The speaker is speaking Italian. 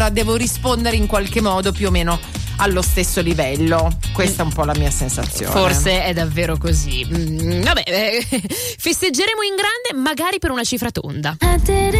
devo rispondere in qualche modo più o meno allo stesso livello. Questa è un po' la mia sensazione. Forse è davvero così. Vabbè, festeggeremo in grande, magari per una cifra tonda.